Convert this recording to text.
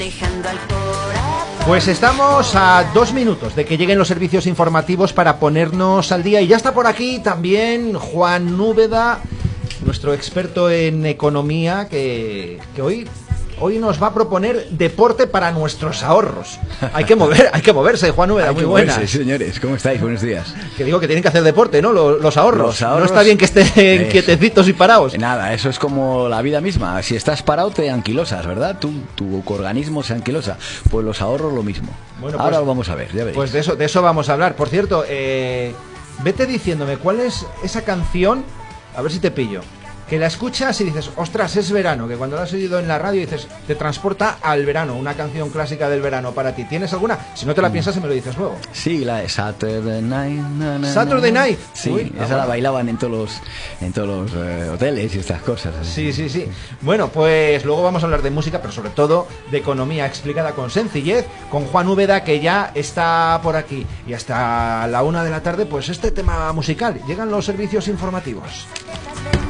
Dejando al corazón. Pues estamos a 2 minutos de que lleguen los servicios informativos para ponernos al día. Y ya está por aquí también Juan Úbeda, nuestro experto en economía, que hoy nos va a proponer deporte para nuestros ahorros. Hay que moverse, Juan Úbeda, muy buenas. Sí, señores, ¿cómo estáis? Buenos días. Que digo que tienen que hacer deporte, ¿no? Los ahorros. Los ahorros. No está bien que estén quietecitos y parados. Nada, eso es como la vida misma. Si estás parado te anquilosas, ¿verdad? Tu organismo se anquilosa. Pues los ahorros lo mismo. Bueno, ahora lo vamos a ver, ya veréis. Pues de eso vamos a hablar. Por cierto, vete diciéndome cuál es esa canción, a ver si te pillo, que la escuchas y dices, ostras, es verano, que cuando la has oído en la radio dices, te transporta al verano, una canción clásica del verano para ti. ¿Tienes alguna? Si no te la piensas, me lo dices luego. Sí, la de Saturday Night. Saturday Night. Sí, uy, esa la bailaban en todos los hoteles y estas cosas. Sí. Bueno, pues luego vamos a hablar de música, pero sobre todo de economía explicada con sencillez, con Juan Úbeda, que ya está por aquí. Y hasta la 1 de la tarde, pues este tema musical. Llegan los servicios informativos.